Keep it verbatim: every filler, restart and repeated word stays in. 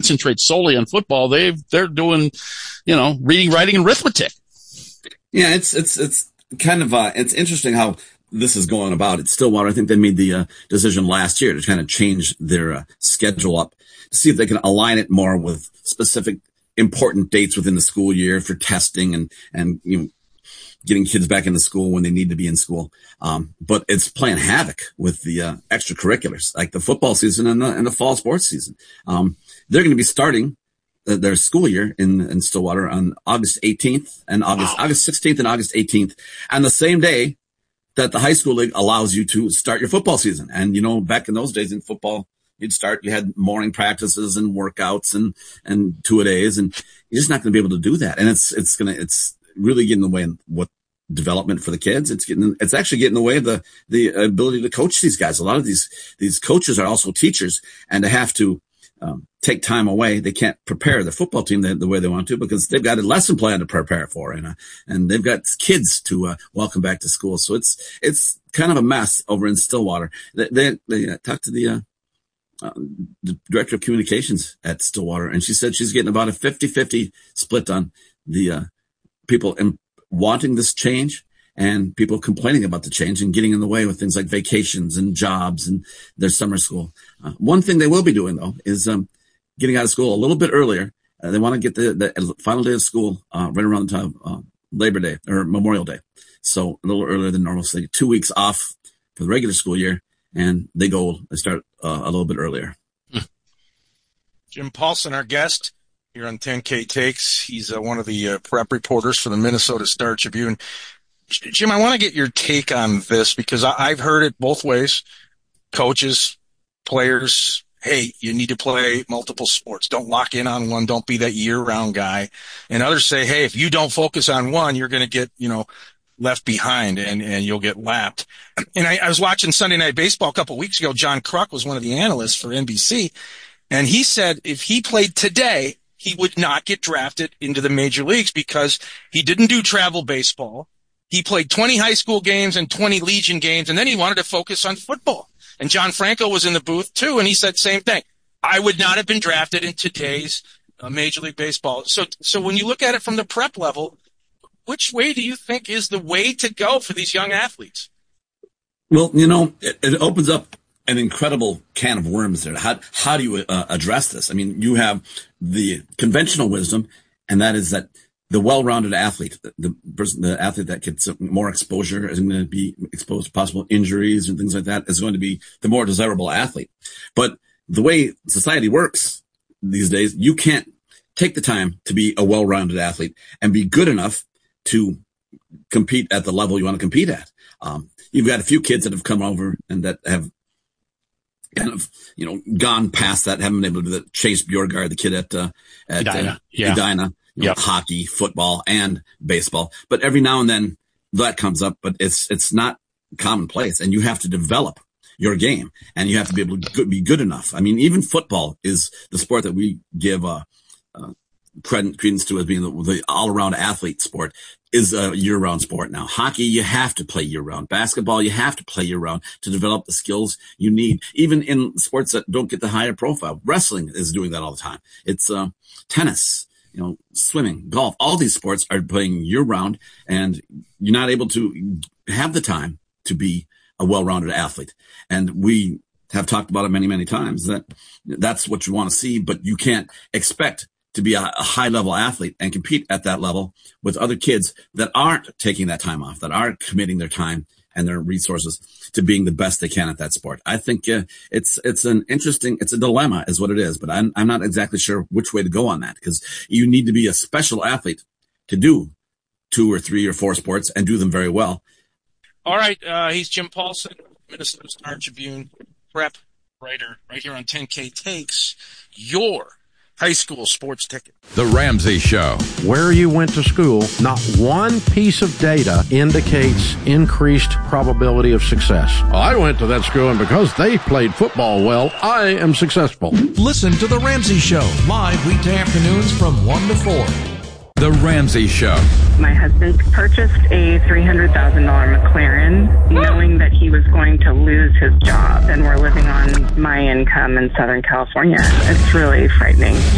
concentrate solely on football. They've, they're doing, you know, reading, writing, and arithmetic. Yeah, it's, it's, it's kind of, uh, it's interesting how this is going about. It's Stillwater. I think they made the uh, decision last year to kind of change their uh, schedule up to see if they can align it more with specific important dates within the school year for testing and, and, you know, getting kids back into school when they need to be in school. Um, but it's playing havoc with the uh, extracurriculars, like the football season and the, and the fall sports season. Um, they're going to be starting their school year in, in Stillwater on August eighteenth and August, wow. August sixteenth and August eighteenth. And the same day that the high school league allows you to start your football season. And, you know, back in those days in football, you'd start, you had morning practices and workouts and, and two a days, and you're just not going to be able to do that. And it's, it's going to, it's really getting in the way of what development for the kids. It's getting, it's actually getting in the way of the, the ability to coach these guys. A lot of these, these coaches are also teachers, and to have to, um, take time away. They can't prepare the football team the, the way they want to, because they've got a lesson plan to prepare for, and, uh, and they've got kids to, uh, welcome back to school. So it's, it's kind of a mess over in Stillwater. They, they, they uh, talked to the, uh, uh, the director of communications at Stillwater, and she said she's getting about a fifty-fifty split on the, uh, people in, wanting this change and people complaining about the change and getting in the way with things like vacations and jobs and their summer school. Uh, one thing they will be doing, though, is um, getting out of school a little bit earlier. Uh, they want to get the, the final day of school uh, right around the time of uh, Labor Day or Memorial Day. So a little earlier than normal. So two weeks off for the regular school year, and they go, they start uh, a little bit earlier. Jim Paulson, our guest here on ten K Takes. He's uh, one of the uh, prep reporters for the Minnesota Star Tribune. Jim, I want to get your take on this, because I- I've heard it both ways. Coaches, players, hey, you need to play multiple sports. Don't lock in on one. Don't be that year-round guy. And others say, hey, if you don't focus on one, you're going to get, you know, left behind and, and you'll get lapped. And I, I was watching Sunday Night Baseball a couple of weeks ago. John Kruk was one of the analysts for N B C, and he said if he played today, he would not get drafted into the major leagues because he didn't do travel baseball. He played twenty high school games and twenty Legion games, and then he wanted to focus on football. And John Franco was in the booth too, and he said same thing. I would not have been drafted in today's uh, Major League Baseball. So, so when you look at it from the prep level, which way do you think is the way to go for these young athletes? Well, you know, it, it opens up an incredible can of worms there. How, how do you uh, address this? I mean, you have the conventional wisdom, and that is that the well-rounded athlete, the, the person, the athlete that gets more exposure, is going to be exposed to possible injuries and things like that, is going to be the more desirable athlete. But the way society works these days, you can't take the time to be a well-rounded athlete and be good enough to compete at the level you want to compete at. Um, you've got a few kids that have come over and that have kind of, you know, gone past that, haven't been able to do that. Chase Bjorgard, the kid at, uh, at Edina, uh, yeah. Edina, you know, yep. hockey, football, and baseball. But every now and then that comes up, but it's, it's not commonplace, and you have to develop your game, and you have to be able to be good enough. I mean, even football is the sport that we give, uh, uh, credence to as being the, the all-around athlete sport, is a year-round sport now. Hockey, you have to play year-round. Basketball, you have to play year-round to develop the skills you need. Even in sports that don't get the higher profile, wrestling is doing that all the time. It's uh, tennis, you know, swimming, golf. All these sports are playing year-round, and you're not able to have the time to be a well-rounded athlete. And we have talked about it many, many times, that that's what you want to see, but you can't expect to be a, a high-level athlete and compete at that level with other kids that aren't taking that time off, that aren't committing their time and their resources to being the best they can at that sport. I think uh, it's it's an interesting, it's a dilemma is what it is, but I'm, I'm not exactly sure which way to go on that, because you need to be a special athlete to do two or three or four sports and do them very well. All right, uh, he's Jim Paulson, Minnesota Star Tribune prep writer, right here on ten K Takes, your high school sports ticket. The Ramsey Show. Where you went to school, not one piece of data indicates increased probability of success. I went to that school, and because they played football well, I am successful. Listen to The Ramsey Show, live weekday afternoons from one to four. The Ramsey Show. My husband purchased a three hundred thousand dollars McLaren, knowing that he was going to lose his job, and we're living on my income in Southern California. It's really frightening.